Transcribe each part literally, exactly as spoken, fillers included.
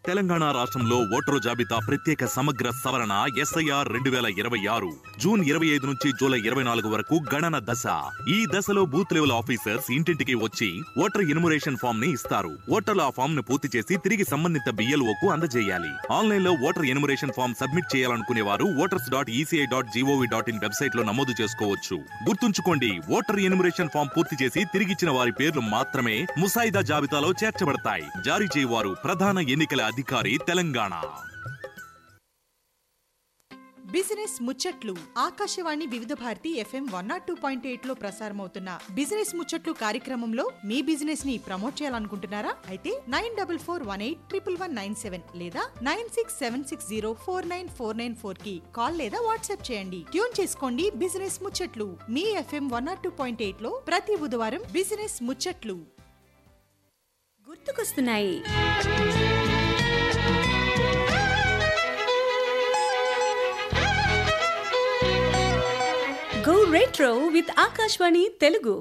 తెలంగాణ రాష్ట్రంలో ఓటరు జాబితా ప్రత్యేక సమగ్ర సవరణ ఎస్ఐఆర్ రెండు వేల ఇరవై ఆరు జూన్ ఇరవై ఐదు నుంచి జూలై ఇరవై నాలుగు వరకు గణన దశ. ఈ దశలో బూత్ లెవెల్ ఆఫీసర్స్ ఇంటింటికి వచ్చి ఓటర్ ఎన్యుమరేషన్ ఫామ్ ని ఇస్తారు. ఓటర్లు ఆ ఫామ్ ను పూర్తి చేసి తిరిగి సంబంధిత బిఎల్ఓకు అందజేయాలి. ఆన్లైన్ లో ఓటర్ ఎన్యుమరేషన్ ఫామ్ సబ్మిట్ చేయాలనుకునే వారు voters dot ECI dot GOV dot in website లో నమోదు చేసుకోవచ్చు. గుర్తుంచుకోండి, ఓటర్ ఎన్యుమరేషన్ ఫామ్ పూర్తి చేసి తిరిగిచ్చిన వారి పేర్లు మాత్రమే ముసాయిదా జాబితాలో చేర్చబడతాయి. జారీ చేయవారు ప్రధాన ఎన్నికల అధికారి, తెలంగాణ. బిజినెస్ ముచ్చట్లు. ఆకాశవాణి వివిధ Bharati FM one not two point eight లో ప్రసారమవుతున్న బిజినెస్ ముచ్చట్లు కార్యక్రమంలో మీ బిజినెస్ ని ప్రమోట్ చేయాలనుకుంటున్నారా? అయితే nine double four one eight triple one nine seven లేదా nine six seven six zero four nine four nine four కి కాల్ లేదా వాట్సాప్ చేయండి. ట్యూన్ చేసుకోండి బిజినెస్ ముచ్చట్లు మీ FM one not two point eight లో ప్రతి బుధవారం బిజినెస్ ముచ్చట్లు. గుర్తుకొస్తున్నాయి. Go retro with Akashvani Telugu.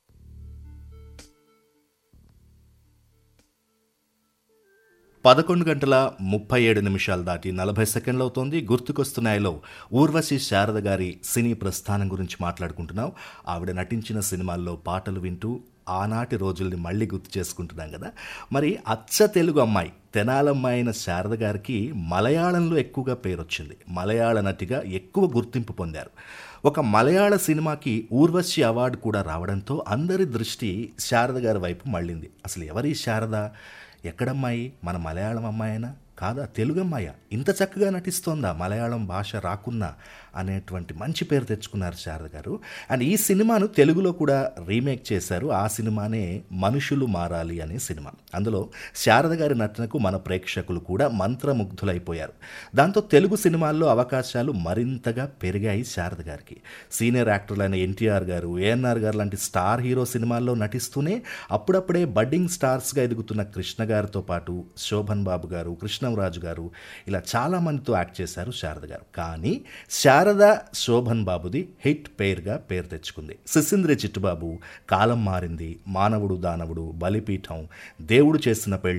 పదకొండు గంటల ముప్పై ఏడు నిమిషాలు దాటి నలభై సెకండ్లు అవుతోంది. గుర్తుకొస్తున్నాయిలో ఊర్వశి శారద గారి సినీ ప్రస్థానం గురించి మాట్లాడుకుంటున్నాం. ఆవిడ నటించిన సినిమాల్లో పాటలు వింటూ ఆనాటి రోజుల్ని మళ్ళీ గుర్తు చేసుకుంటున్నాం కదా. మరి అచ్చ తెలుగు అమ్మాయి, తెనాలమ్మాయి అయిన శారద గారికి మలయాళంలో ఎక్కువగా పేరు వచ్చింది. మలయాళ నటిగా ఎక్కువ గుర్తింపు పొందారు. ఒక మలయాళ సినిమాకి ఊర్వశి అవార్డు కూడా రావడంతో అందరి దృష్టి శారద గారి వైపు మళ్ళింది. అసలు ఎవరి శారద? ఎక్కడమ్మాయి? మన మలయాళం అమ్మాయినా కాదా? తెలుగు అమ్మాయ? ఇంత చక్కగా నటిస్తోందా మలయాళం భాష రాకున్నా అనేటువంటి మంచి పేరు తెచ్చుకున్నారు శారద గారు. అండ్ ఈ సినిమాను తెలుగులో కూడా రీమేక్ చేశారు. ఆ సినిమానే మనుషులు మారాలి అనే సినిమా. అందులో శారద గారి నటనకు మన ప్రేక్షకులు కూడా మంత్రముగ్ధులైపోయారు. దాంతో తెలుగు సినిమాల్లో అవకాశాలు మరింతగా పెరిగాయి శారద గారికి. సీనియర్ యాక్టర్లైన ఎన్టీఆర్ గారు, ఏఎన్ఆర్ గారు లాంటి స్టార్ హీరో సినిమాల్లో నటిస్తూనే అప్పుడప్పుడే బడ్డింగ్ స్టార్స్గా ఎదుగుతున్న కృష్ణ గారితో పాటు శోభన్ బాబు గారు, కృష్ణంరాజు గారు, ఇలా చాలామందితో యాక్ట్ చేశారు శారద గారు. కానీ శారద శోభన్ బాబుది హిట్ పేర్గా పేరు తెచ్చుకుంది. సిసింద్రి చిట్టుబాబు, కాలం మారింది, మానవుడు దానవుడు, బలిపీఠం, దేవుడు చేసిన పెళ్లి,